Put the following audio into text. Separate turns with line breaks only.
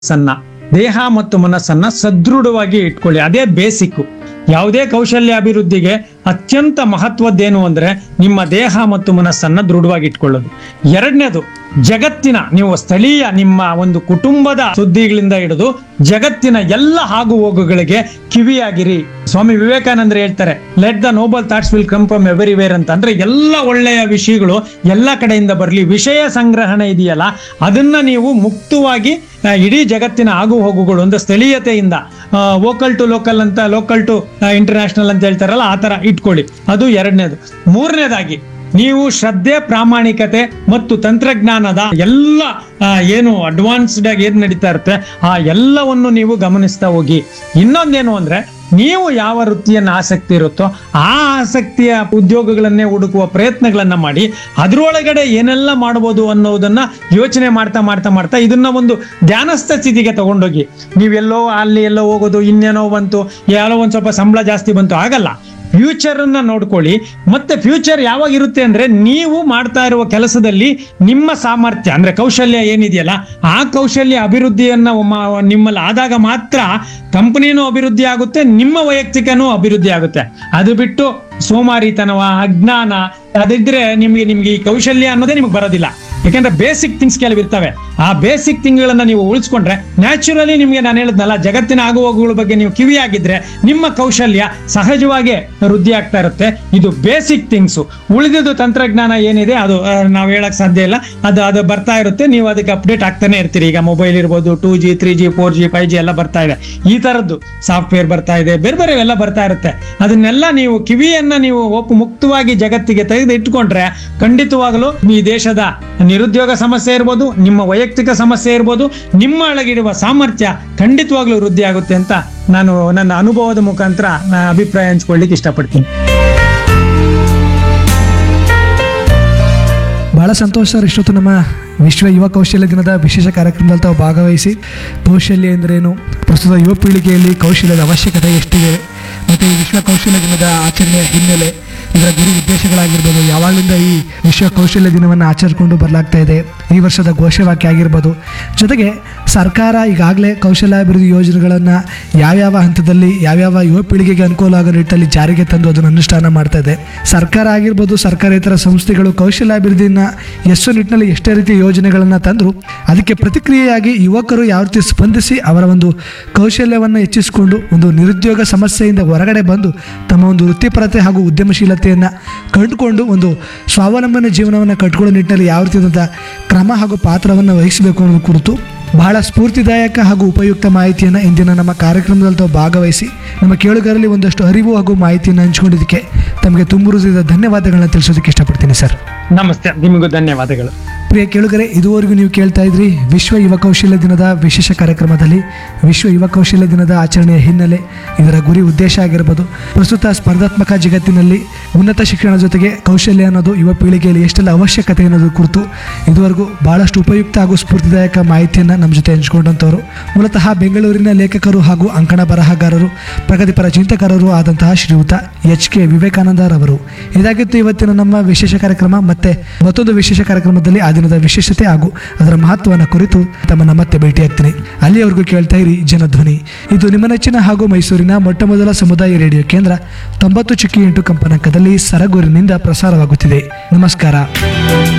ಸನ್ನ ದೇಹ ಮತ್ತು ಮನಸ್ಸನ್ನ ಸದೃಢವಾಗಿ ಇಟ್ಕೊಳ್ಳಿ. ಅದೇ ಬೇಸಿಕ್. ಯಾವುದೇ ಕೌಶಲ್ಯ ಅಭಿವೃದ್ಧಿಗೆ ಅತ್ಯಂತ ಮಹತ್ವದ್ದೇನು ಅಂದ್ರೆ ನಿಮ್ಮ ದೇಹ ಮತ್ತು ಮನಸ್ಸನ್ನ ದೃಢವಾಗಿ ಇಟ್ಕೊಳ್ಳೋದು. ಎರಡನೇದು, ಜಗತ್ತಿನ ನೀವು ಸ್ಥಳೀಯ ನಿಮ್ಮ ಒಂದು ಕುಟುಂಬದ ಸುದ್ದಿಗಳಿಂದ ಹಿಡಿದು ಜಗತ್ತಿನ ಎಲ್ಲ ಆಗು ಹೋಗುಗಳಿಗೆ ಕಿವಿಯಾಗಿರಿ. ಸ್ವಾಮಿ ವಿವೇಕಾನಂದರು ಹೇಳ್ತಾರೆ, let the Nobel thoughts will come from everywhere ಅಂತ. ಅಂದ್ರೆ ಎಲ್ಲ ಒಳ್ಳೆಯ ವಿಷಯಗಳು ಎಲ್ಲ ಕಡೆಯಿಂದ ಬರಲಿ. ವಿಷಯ ಸಂಗ್ರಹಣೆ ಇದೆಯಲ್ಲ, ಅದನ್ನ ನೀವು ಮುಕ್ತವಾಗಿ ಇಡೀ ಜಗತ್ತಿನ ಆಗು ಹೋಗುಗಳು ಒಂದು ಸ್ಥಳೀಯತೆಯಿಂದ ವೋಕಲ್ ಟು ಲೋಕಲ್ ಅಂತ, ಲೋಕಲ್ ಟು ಇಂಟರ್ನ್ಯಾಷನಲ್ ಅಂತ ಹೇಳ್ತಾರಲ್ಲ, ಆ ತರ ಇಟ್ಕೊಳ್ಳಿ. ಅದು ಎರಡನೇದು. ಮೂರನೇದಾಗಿ, ನೀವು ಶ್ರದ್ಧೆ, ಪ್ರಾಮಾಣಿಕತೆ ಮತ್ತು ತಂತ್ರಜ್ಞಾನದ ಎಲ್ಲ ಏನು ಅಡ್ವಾನ್ಸ್ಡ್ ಆಗಿ ಏನ್ ನಡೀತಾ ಇರುತ್ತೆ ಆ ಎಲ್ಲವನ್ನು ನೀವು ಗಮನಿಸ್ತಾ ಹೋಗಿ. ಇನ್ನೊಂದೇನು ಅಂದ್ರೆ, ನೀವು ಯಾವ ವೃತ್ತಿಯನ್ನ ಆಸಕ್ತಿ ಇರುತ್ತೋ ಆ ಆಸಕ್ತಿಯ ಉದ್ಯೋಗಗಳನ್ನೇ ಹುಡುಕುವ ಪ್ರಯತ್ನಗಳನ್ನ ಮಾಡಿ ಅದ್ರೊಳಗಡೆ ಏನೆಲ್ಲ ಮಾಡ್ಬೋದು ಅನ್ನೋದನ್ನ ಯೋಚನೆ ಮಾಡ್ತಾ ಮಾಡ್ತಾ ಮಾಡ್ತಾ ಇದನ್ನ ಒಂದು ಧ್ಯಾನಸ್ಥ ಸ್ಥಿತಿಗೆ ತಗೊಂಡೋಗಿ. ನೀವೆಲ್ಲೋ ಅಲ್ಲಿ ಎಲ್ಲೋ ಹೋಗೋದು, ಇನ್ನೇನೋ ಬಂತು, ಯಾರೋ ಒಂದ್ ಸ್ವಲ್ಪ ಸಂಬಳ ಜಾಸ್ತಿ ಬಂತು, ಆಗಲ್ಲ. ಫ್ಯೂಚರ್ ಅನ್ನ ನೋಡ್ಕೊಳ್ಳಿ. ಮತ್ತೆ ಫ್ಯೂಚರ್ ಯಾವಾಗ ಇರುತ್ತೆ ಅಂದ್ರೆ, ನೀವು ಮಾಡ್ತಾ ಇರುವ ಕೆಲಸದಲ್ಲಿ ನಿಮ್ಮ ಸಾಮರ್ಥ್ಯ ಅಂದ್ರೆ ಕೌಶಲ್ಯ ಏನಿದೆಯಲ್ಲ ಆ ಕೌಶಲ್ಯ ಅಭಿವೃದ್ಧಿಯನ್ನ ನಿಮ್ಮಲ್ಲಿ ಆದಾಗ ಮಾತ್ರ ಕಂಪನಿನೂ ಅಭಿವೃದ್ಧಿ ಆಗುತ್ತೆ, ನಿಮ್ಮ ವೈಯಕ್ತಿಕನೂ ಅಭಿವೃದ್ಧಿ ಆಗುತ್ತೆ. ಅದು ಬಿಟ್ಟು ಸೋಮಾರಿತನವ, ಅಜ್ಞಾನ ಅದಿದ್ರೆ ನಿಮ್ಗೆ ಈ ಕೌಶಲ್ಯ ಅನ್ನೋದೇ ನಿಮ್ಗೆ ಬರೋದಿಲ್ಲ. ಯಾಕಂದ್ರೆ ಬೇಸಿಕ್ ಥಿಂಗ್ಸ್ ಕೆಲವು ಇರ್ತವೆ. ಆ ಬೇಸಿಕ್ ಥಿಂಗ್ಗಳನ್ನ ನೀವು ಉಳಿಸ್ಕೊಂಡ್ರೆ ನ್ಯಾಚುರಲಿ ನಿಮ್ಗೆ ನಾನು ಹೇಳಿದ್ನಲ್ಲ, ಜಗತ್ತಿನ ಆಗುಹೋಗುಗಳ ಬಗ್ಗೆ ನೀವು ಕಿವಿಯಾಗಿದ್ರೆ ನಿಮ್ಮ ಕೌಶಲ್ಯ ಸಹಜವಾಗಿ ವೃದ್ಧಿ ಆಗ್ತಾ ಇರುತ್ತೆ. ಇದು ಬೇಸಿಕ್ ಥಿಂಗ್ಸ್. ಉಳಿದಿದ್ದು ತಂತ್ರಜ್ಞಾನ ಏನಿದೆ ಅದು ನಾವು ಹೇಳಕ್ ಸಾಧ್ಯ ಇಲ್ಲ. ಅದು ಬರ್ತಾ ಇರುತ್ತೆ, ನೀವು ಅದಕ್ಕೆ ಅಪ್ಡೇಟ್ ಆಗ್ತಾನೆ ಇರ್ತೀರಿ. ಈಗ ಮೊಬೈಲ್ ಇರ್ಬೋದು, 2G 3G 4G 5G ಎಲ್ಲ ಬರ್ತಾ ಇದೆ. ಈ ತರದ್ದು ಸಾಫ್ಟ್ವೇರ್ ಬರ್ತಾ ಇದೆ, ಬೇರೆ ಬೇರೆ ಎಲ್ಲ ಬರ್ತಾ ಇರುತ್ತೆ. ಅದನ್ನೆಲ್ಲ ನೀವು ಕಿವಿಯನ್ನ ನೀವು ಮುಕ್ತವಾಗಿ ಜಗತ್ತಿಗೆ ತೆಗೆದು ಇಟ್ಕೊಂಡ್ರೆ ಖಂಡಿತವಾಗಲೂ ಈ ದೇಶದ ನಿರುದ್ಯೋಗ ಸಮಸ್ಯೆ ಇರ್ಬೋದು, ನಿಮ್ಮ ವೈಯಕ್ತಿಕ ಸಮಸ್ಯೆ ಇರ್ಬೋದು, ನಿಮ್ಮ ಒಳಗಿರುವ ಸಾಮರ್ಥ್ಯ ಖಂಡಿತವಾಗ್ಲೂ ವೃದ್ಧಿ ಆಗುತ್ತೆ ಅಂತ ನಾನು ನನ್ನ ಅನುಭವದ ಮುಖಾಂತರ ಅಭಿಪ್ರಾಯ ಹಂಚ್ಕೊಳ್ಳಿಕ್ಕೆ ಇಷ್ಟಪಡ್ತೀನಿ.
ಬಹಳ ಸಂತೋಷ ಸರ್. ಇಷ್ಟೊತ್ತು ನಮ್ಮ ವಿಶ್ವ ಯುವ ಕೌಶಲ್ಯ ದಿನದ ವಿಶೇಷ ಕಾರ್ಯಕ್ರಮದಲ್ಲಿ ತಾವು ಭಾಗವಹಿಸಿ ಕೌಶಲ್ಯ ಎಂದರೇನು, ಪ್ರಸ್ತುತ ಯುವ ಪೀಳಿಗೆಯಲ್ಲಿ ಕೌಶಲ್ಯದ ಅವಶ್ಯಕತೆ ಎಷ್ಟಿದೆ, ಮತ್ತು ಈ ವಿಶ್ವ ಕೌಶಲ್ಯ ದಿನದ ಆಚರಣೆಯ ಹಿನ್ನೆಲೆ, ಇದರ ಗುರಿ ಉದ್ದೇಶಗಳಾಗಿರ್ಬೋದು, ಯಾವಾಗಲಿಂದ ಈ ವಿಶ್ವ ಕೌಶಲ್ಯ ದಿನವನ್ನು ಆಚರಿಸಿಕೊಂಡು ಬರಲಾಗ್ತಾ ಇದೆ, ಈ ವರ್ಷದ ಘೋಷವಾಕ್ಯ ಆಗಿರ್ಬೋದು, ಜೊತೆಗೆ ಸರ್ಕಾರ ಈಗಾಗಲೇ ಕೌಶಲ್ಯಾಭಿವೃದ್ಧಿ ಯೋಜನೆಗಳನ್ನು ಯಾವ್ಯಾವ ಹಂತದಲ್ಲಿ ಯಾವ್ಯಾವ ಯುವ ಪೀಳಿಗೆಗೆ ಅನುಕೂಲ ಆಗೋ ನಿಟ್ಟಲ್ಲಿ ಜಾರಿಗೆ ತಂದು ಅದನ್ನು ಅನುಷ್ಠಾನ ಮಾಡ್ತಾ ಇದೆ. ಸರ್ಕಾರ ಆಗಿರ್ಬೋದು, ಸರ್ಕಾರೇತರ ಸಂಸ್ಥೆಗಳು ಕೌಶಲ್ಯಾಭಿವೃದ್ಧಿನ ಎಷ್ಟು ನಿಟ್ಟಿನಲ್ಲಿ ಎಷ್ಟೇ ರೀತಿಯ ಯೋಜನೆಗಳನ್ನು ತಂದರೂ ಅದಕ್ಕೆ ಪ್ರತಿಕ್ರಿಯೆಯಾಗಿ ಯುವಕರು ಯಾವ ರೀತಿ ಸ್ಪಂದಿಸಿ ಅವರ ಒಂದು ಕೌಶಲ್ಯವನ್ನು ಹೆಚ್ಚಿಸಿಕೊಂಡು ಒಂದು ನಿರುದ್ಯೋಗ ಸಮಸ್ಯೆಯಿಂದ ಹೊರಗಡೆ ಬಂದು ತಮ್ಮ ಒಂದು ವೃತ್ತಿಪರತೆ ಹಾಗೂ ಉದ್ಯಮಶೀಲತೆಯನ್ನು ಕಂಡುಕೊಂಡು ಒಂದು ಸ್ವಾವಲಂಬನೆ ಜೀವನವನ್ನು ಕಟ್ಕೊಳ್ಳೋ ನಿಟ್ಟಿನಲ್ಲಿ ಯಾವ ರೀತಿಯಾದಂಥ ಕ್ರಮ ಹಾಗೂ ಪಾತ್ರವನ್ನು ವಹಿಸಬೇಕು ಅನ್ನೋದು ಕುರಿತು ಬಹಳ ಸ್ಫೂರ್ತಿದಾಯಕ ಹಾಗೂ ಉಪಯುಕ್ತ ಮಾಹಿತಿಯನ್ನು ಇಂದಿನ ನಮ್ಮ ಕಾರ್ಯಕ್ರಮದಲ್ಲಿ ತಾವು ಭಾಗವಹಿಸಿ ನಮ್ಮ ಕೇಳುಗರಲ್ಲಿ ಒಂದಷ್ಟು ಅರಿವು ಹಾಗೂ ಮಾಹಿತಿಯನ್ನು ಹಂಚಿಕೊಂಡಿದ್ದಕ್ಕೆ ತಮಗೆ ತುಂಬ ಹೃದಯದ ಧನ್ಯವಾದಗಳನ್ನ ತಿಳಿಸೋದಕ್ಕೆ ಇಷ್ಟಪಡ್ತೀನಿ ಸರ್.
ನಮಸ್ತೆ, ನಿಮಗೂ ಧನ್ಯವಾದಗಳು.
ಪ್ರಿಯ ಕೇಳುಗರೆ, ಇದುವರೆಗೂ ನೀವು ಕೇಳ್ತಾ ಇದ್ರಿ ವಿಶ್ವ ಯುವ ಕೌಶಲ್ಯ ದಿನದ ವಿಶೇಷ ಕಾರ್ಯಕ್ರಮದಲ್ಲಿ ವಿಶ್ವ ಯುವ ಕೌಶಲ್ಯ ದಿನದ ಆಚರಣೆಯ ಹಿನ್ನೆಲೆ, ಇದರ ಗುರಿ ಉದ್ದೇಶ ಆಗಿರ್ಬೋದು, ಪ್ರಸ್ತುತ ಸ್ಪರ್ಧಾತ್ಮಕ ಜಗತ್ತಿನಲ್ಲಿ ಉನ್ನತ ಶಿಕ್ಷಣ ಜೊತೆಗೆ ಕೌಶಲ್ಯ ಅನ್ನೋದು ಯುವ ಪೀಳಿಗೆಯಲ್ಲಿ ಎಷ್ಟೆಲ್ಲ ಅವಶ್ಯಕತೆ ಅನ್ನೋದು ಕುರಿತು ಇದುವರೆಗೂ ಬಹಳಷ್ಟು ಉಪಯುಕ್ತ ಹಾಗೂ ಸ್ಫೂರ್ತಿದಾಯಕ ಮಾಹಿತಿಯನ್ನು ನಮ್ಮ ಜೊತೆ ಹಂಚಿಕೊಂಡಂಥವರು ಮೂಲತಃ ಬೆಂಗಳೂರಿನ ಲೇಖಕರು ಹಾಗೂ ಅಂಕಣ ಬರಹಗಾರರು, ಪ್ರಗತಿಪರ ಚಿಂತಕರು ಆದಂತಹ ಶ್ರೀಯುತ HK ವಿವೇಕಾನಂದರವರು. ಇದಾಗಿತ್ತು ಇವತ್ತಿನ ನಮ್ಮ ವಿಶೇಷ ಕಾರ್ಯಕ್ರಮ. ಮತ್ತೆ ಮತ್ತೊಂದು ವಿಶೇಷ ಕಾರ್ಯಕ್ರಮದಲ್ಲಿ ಆ ದಿನದ ವಿಶೇಷತೆ ಹಾಗೂ ಅದರ ಮಹತ್ವವನ್ನು ಕುರಿತು ತಮ್ಮನ್ನ ಮತ್ತೆ ಭೇಟಿಯಾಗ್ತೀನಿ. ಅಲ್ಲಿಯವರೆಗೂ ಕೇಳ್ತಾ ಇರಿ ಜನಧ್ವನಿ. ಇದು ನಿಮ್ಮ ನೆಚ್ಚಿನ ಹಾಗೂ ಮೈಸೂರಿನ ಮೊಟ್ಟ ಮೊದಲ ಸಮುದಾಯ ರೇಡಿಯೋ ಕೇಂದ್ರ 90.8 ಕಂಪನಾಂಕದಲ್ಲಿ ಸರಗೂರಿನಿಂದ ಪ್ರಸಾರವಾಗುತ್ತಿದೆ. ನಮಸ್ಕಾರ.